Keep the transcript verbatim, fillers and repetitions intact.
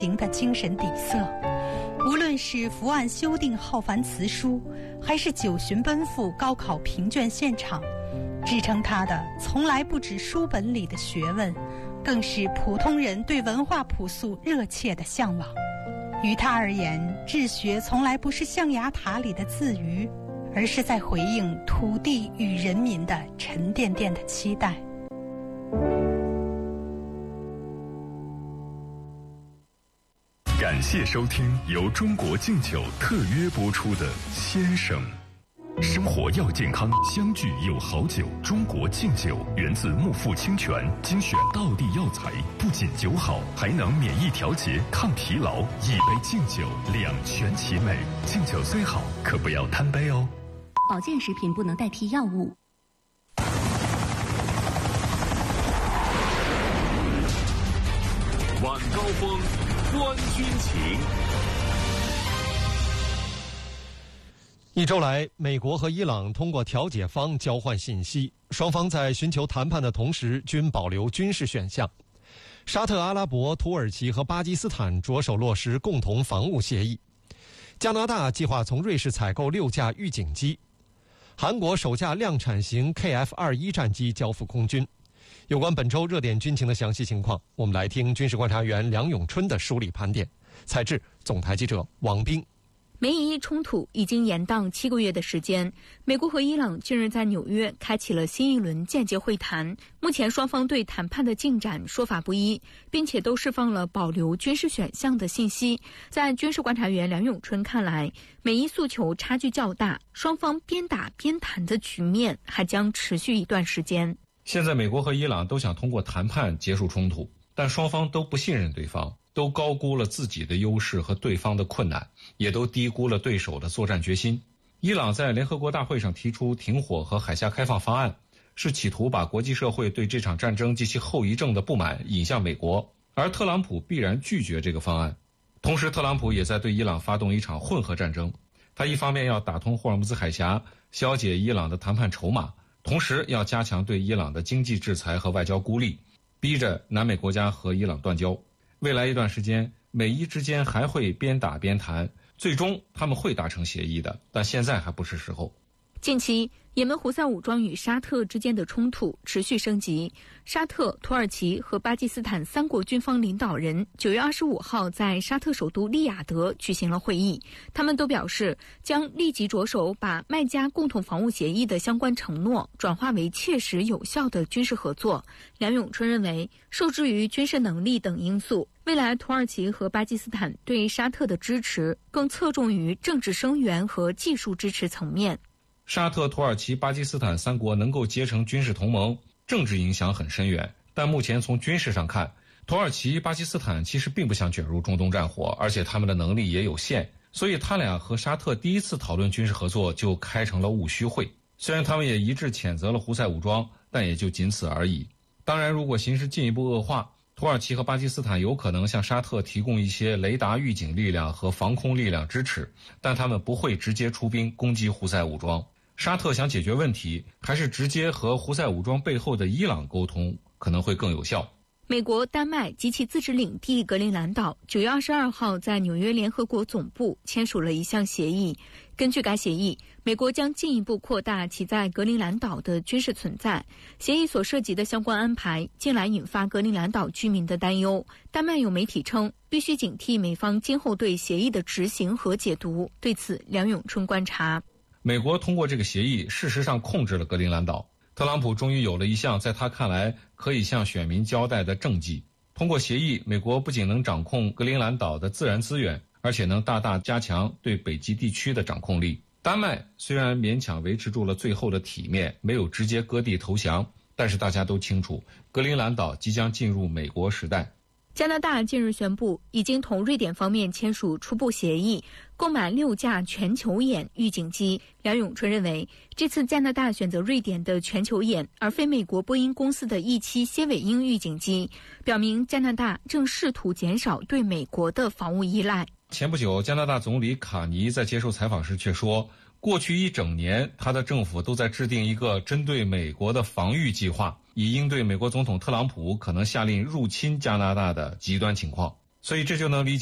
行的精神底色。无论是伏案修订浩繁辞书，还是九旬奔赴高考评卷现场，支撑他的从来不止书本里的学问，更是普通人对文化朴素热切的向往。于他而言，治学从来不是象牙塔里的自娱，而是在回应土地与人民的沉甸甸的期待。 感谢收听由中国敬酒特约播出的《先生》。生活要健康，相聚有好酒。中国敬酒源自木富清泉精选道地药材，不仅酒好，还能免疫调节、抗疲劳。一杯敬酒，两全其美。敬酒虽好，可不要贪杯哦。 保健食品不能代替药物。 晚高峰，观军情。 一周来，美国和伊朗通过调解方交换信息，双方在寻求谈判的同时均保留军事选项。沙特阿拉伯、土耳其和巴基斯坦着手落实共同防务协议。加拿大计划从瑞士采购六架预警机。韩国首架量产型 K F 二十一 战机交付空军。有关本周热点军情的详细情况，我们来听军事观察员梁永春的梳理盘点。采制总台记者王斌。 美以伊冲突已经延宕七个月的时间，美国和伊朗近日在纽约开启了新一轮间接会谈。目前双方对谈判的进展说法不一，并且都释放了保留军事选项的信息。在军事观察员梁永春看来，美伊诉求差距较大，双方边打边谈的局面还将持续一段时间。 现在美国和伊朗都想通过谈判结束冲突，但双方都不信任对方，都高估了自己的优势和对方的困难，也都低估了对手的作战决心。伊朗在联合国大会上提出停火和海峡开放方案，是企图把国际社会对这场战争及其后遗症的不满引向美国，而特朗普必然拒绝这个方案。同时，特朗普也在对伊朗发动一场混合战争，他一方面要打通霍尔木兹海峡，消解伊朗的谈判筹码，同时要加强对伊朗的经济制裁和外交孤立，逼着南美国家和伊朗断交。未来一段时间，美伊之间还会边打边谈，最终他们会达成协议的，但现在还不是时候。 近期，也门胡塞武装与沙特之间的冲突持续升级。沙特、土耳其和巴基斯坦三国军方领导人九月二十五号在沙特首都利雅得举行了会议，他们都表示将立即着手把麦加共同防务协议的相关承诺转化为切实有效的军事合作。梁永春认为，受制于军事能力等因素，未来土耳其和巴基斯坦对沙特的支持更侧重于政治声援和技术支持层面。 沙特、土耳其、巴基斯坦三国能够结成军事同盟，政治影响很深远，但目前从军事上看，土耳其、巴基斯坦其实并不想卷入中东战火，而且他们的能力也有限，所以他俩和沙特第一次讨论军事合作就开成了务虚会。虽然他们也一致谴责了胡塞武装，但也就仅此而已。当然，如果形势进一步恶化，土耳其和巴基斯坦有可能向沙特提供一些雷达预警力量和防空力量支持，但他们不会直接出兵攻击胡塞武装。沙特想解决问题，还是直接和胡塞武装背后的伊朗沟通，可能会更有效。 美国、丹麦及其自治领地格陵兰岛九月二十二号在纽约联合国总部签署了一项协议。根据该协议，美国将进一步扩大其在格陵兰岛的军事存在。协议所涉及的相关安排近来引发格陵兰岛居民的担忧。丹麦有媒体称，必须警惕美方今后对协议的执行和解读。对此，梁永春观察， 美国通过这个协议，事实上控制了格陵兰岛。特朗普终于有了一项在他看来可以向选民交代的政绩。通过协议，美国不仅能掌控格陵兰岛的自然资源，而且能大大加强对北极地区的掌控力。丹麦虽然勉强维持住了最后的体面，没有直接割地投降，但是大家都清楚，格陵兰岛即将进入美国时代。 加拿大近日宣布，已经同瑞典方面签署初步协议，购买六架全球眼预警机。梁永春认为，这次加拿大选择瑞典的全球眼，而非美国波音公司的 E 七 蝎尾鹰预警机，表明加拿大正试图减少对美国的防务依赖。 前不久，加拿大总理卡尼在接受采访时却说，过去一整年，他的政府都在制定一个针对美国的防御计划，以应对美国总统特朗普可能下令入侵加拿大的极端情况。 所以这就能理解